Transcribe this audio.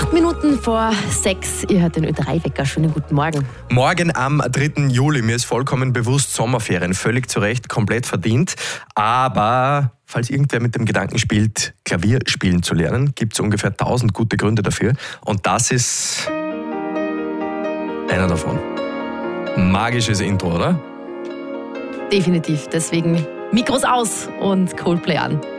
8 Minuten vor 6, ihr hört den Ö3-Wecker. Schönen guten Morgen. Morgen am 3. Juli. Mir ist vollkommen bewusst Sommerferien. Völlig zu Recht, komplett verdient. Aber falls irgendwer mit dem Gedanken spielt, Klavier spielen zu lernen, gibt es ungefähr 1000 gute Gründe dafür. Und das ist einer davon. Magisches Intro, oder? Definitiv. Deswegen Mikros aus und Coldplay an.